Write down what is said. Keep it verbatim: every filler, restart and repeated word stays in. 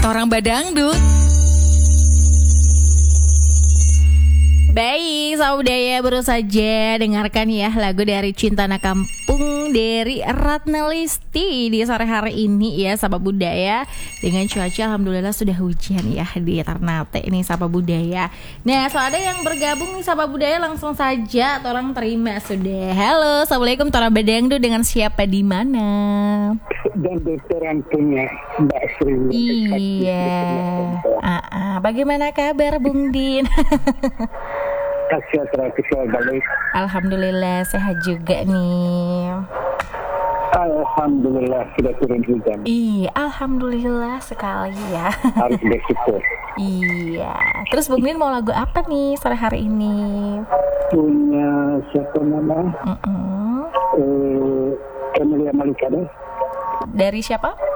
Torang Badangdut. Baik, sahabat budaya, baru saja dengarkan ya lagu dari Cinta Anak Kampung dari Ratna Listi di sore hari ini ya, sahabat budaya. Dengan cuaca alhamdulillah sudah hujan ya di Ternate ini, sahabat budaya. Nah, soal ada yang bergabung nih sahabat budaya, langsung saja orang terima sudah. Halo, assalamualaikum Torang Badangdut, dengan siapa di mana? Dan restoran punya Mbak Sri. Iya. Uh-uh. Bagaimana kabar Bung Din? Kasih terakhir balik. Alhamdulillah sehat juga nih. Alhamdulillah sudah turun hujan. Iya, alhamdulillah sekali ya. Harus bersyukur. Iya. Terus Bung Din mau lagu apa nih sore hari ini? Punya siapa nama? Uh-uh. Eh, Emilia Malika deh. Dari siapa?